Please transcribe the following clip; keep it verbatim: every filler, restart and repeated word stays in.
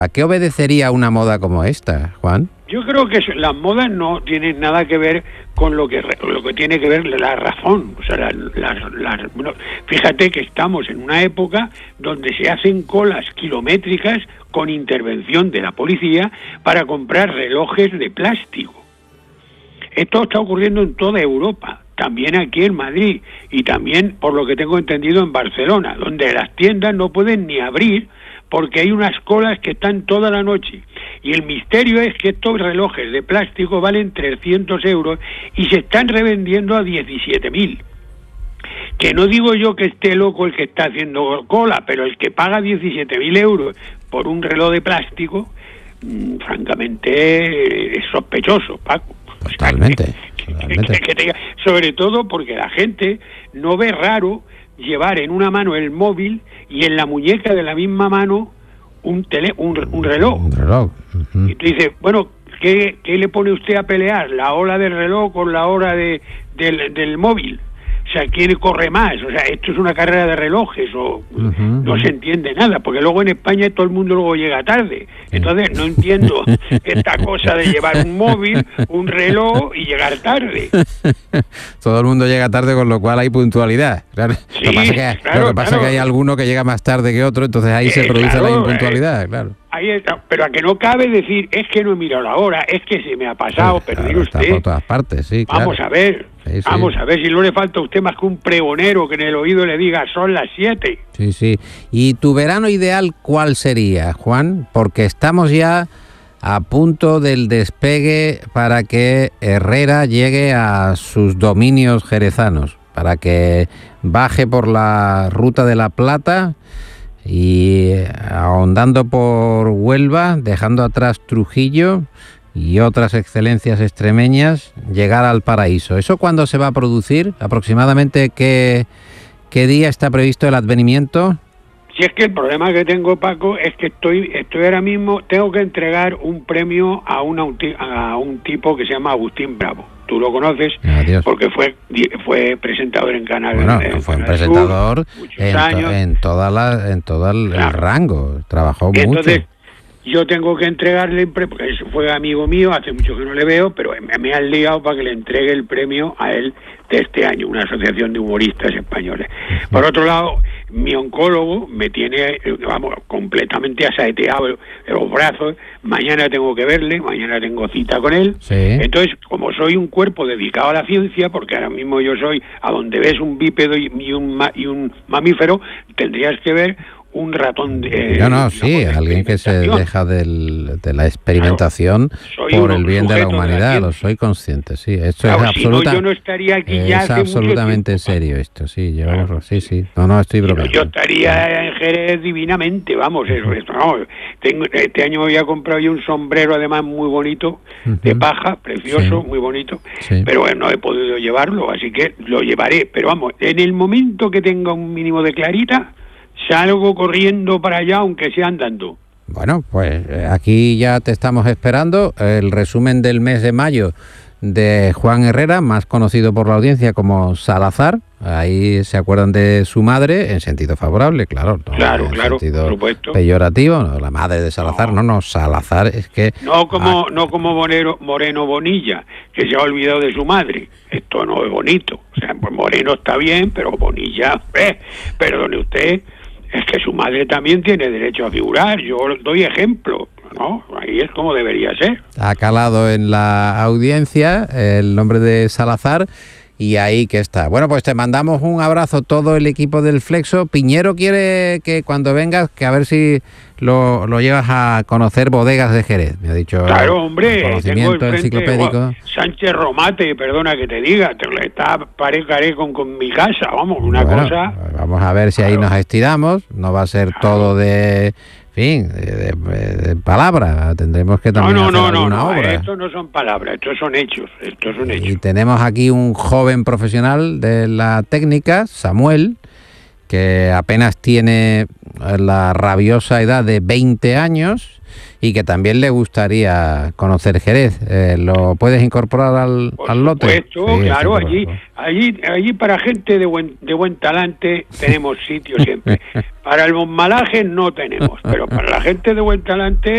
¿A qué obedecería una moda como esta, Juan? Yo creo que las modas no tienen nada que ver con lo que lo que tiene que ver la razón. O sea, la, la, la, bueno, fíjate que estamos en una época donde se hacen colas kilométricas con intervención de la policía para comprar relojes de plástico. Esto está ocurriendo en toda Europa, también aquí en Madrid y también, por lo que tengo entendido, en Barcelona, donde las tiendas no pueden ni abrir porque hay unas colas que están toda la noche. Y el misterio es que estos relojes de plástico valen trescientos euros y se están revendiendo a diecisiete mil. Que no digo yo que esté loco el que está haciendo cola, pero el que paga diecisiete mil euros por un reloj de plástico, mmm, francamente es sospechoso, Paco. Totalmente. O sea, que, totalmente. Que, que, que, sobre todo porque la gente no ve raro llevar en una mano el móvil y en la muñeca de la misma mano un tele, un, un reloj. Un reloj. Uh-huh. Y tú dices, bueno, ¿qué, ¿qué le pone usted a pelear? ¿La hora del reloj con la hora de, del, del móvil? O sea, ¿quién corre más? O sea, esto es una carrera de relojes o uh-huh. no se entiende nada, porque luego en España todo el mundo luego llega tarde. Entonces no entiendo esta cosa de llevar un móvil, un reloj y llegar tarde. Todo el mundo llega tarde, con lo cual hay puntualidad. Claro. Sí, lo que pasa, que, claro, lo que pasa claro. es que hay alguno que llega más tarde que otro, entonces ahí eh, se produce claro, la impuntualidad, eh, claro. Ahí está, pero a que no cabe decir, es que no he mirado la hora, es que se me ha pasado, sí, pero claro, mire está usted, por todas partes, sí, vamos claro. a ver, sí, sí. vamos a ver si no le falta a usted más que un pregonero que en el oído le diga son las siete. Sí, sí. ¿Y tu verano ideal cuál sería, Juan? Porque estamos ya a punto del despegue para que Herrera llegue a sus dominios jerezanos, para que baje por la Ruta de la Plata y ahondando por Huelva, dejando atrás Trujillo y otras excelencias extremeñas, llegar al paraíso. ¿Eso cuándo se va a producir? ¿Aproximadamente qué, qué día está previsto el advenimiento? Si es que el problema que tengo, Paco, es que estoy estoy ahora mismo, tengo que entregar un premio a, una, a un tipo que se llama Agustín Bravo. Tú lo conoces, Adiós. Porque fue fue presentador en Canal Bueno, en fue un Canal presentador Sur, en, to, en, toda la, en todo el, claro. el rango, trabajó Entonces, mucho. Yo tengo que entregarle, porque fue amigo mío, hace mucho que no le veo, pero me, me han liado para que le entregue el premio a él de este año, una asociación de humoristas españoles. Uh-huh. Por otro lado, mi oncólogo me tiene, vamos, completamente asaeteado los brazos. Mañana tengo que verle, mañana tengo cita con él. Sí. Entonces, como soy un cuerpo dedicado a la ciencia, porque ahora mismo yo soy, a donde ves un bípedo y un, y un mamífero, tendrías que ver un ratón de... No, no, sí, alguien que se deja del, de la experimentación claro, por el bien de la humanidad, de la lo soy consciente, sí. Esto claro, es absoluta, si no, yo no estaría aquí ya es hace absolutamente mucho tiempo, serio esto, sí, yo, claro. sí, sí, no, no, estoy bromeando. Yo estaría en Jerez divinamente, vamos, eso, esto, no, tengo, este año me había comprado yo un sombrero además muy bonito, uh-huh. de paja, precioso, sí. muy bonito, sí. pero bueno, no he podido llevarlo, así que lo llevaré, pero vamos, en el momento que tenga un mínimo de clarita, salgo corriendo para allá, aunque sea andando. Bueno, pues aquí ya te estamos esperando. El resumen del mes de mayo de Juan Herrera, más conocido por la audiencia como Salazar. Ahí se acuerdan de su madre en sentido favorable, claro. No claro, en claro, sentido por supuesto. Peyorativo, no, la madre de Salazar, no, no, no Salazar es que... No como, ah, no como Moreno, Moreno Bonilla, que se ha olvidado de su madre. Esto no es bonito. O sea, pues Moreno está bien, pero Bonilla, eh, perdone usted... Es que su madre también tiene derecho a figurar, yo doy ejemplo, ¿no? Ahí es como debería ser. Ha calado en la audiencia el nombre de Salazar y ahí que está. Bueno, pues te mandamos un abrazo todo el equipo del Flexo. Piñero quiere que cuando vengas, que a ver si lo, lo llevas a conocer bodegas de Jerez, me ha dicho. Claro, hombre, conocimiento tengo enciclopédico. Sánchez Romate, perdona que te diga, te está paré caré con, con mi casa, vamos, una bueno, cosa. Vamos a ver si claro. ahí nos estiramos, no va a ser claro. todo de... En fin, de, de, de palabra, tendremos que también no, no, hacer no, alguna no, obra. Esto no son palabras, estos son hechos, estos son hechos. Y tenemos aquí un joven profesional de la técnica, Samuel, que apenas tiene la rabiosa edad de veinte años y que también le gustaría conocer Jerez. Eh, ¿Lo puedes incorporar al, Por al lote? Por supuesto, sí, claro, allí, allí, allí para gente de buen, de buen talante tenemos sitio siempre. Para el malaje no tenemos, pero para la gente de buen talante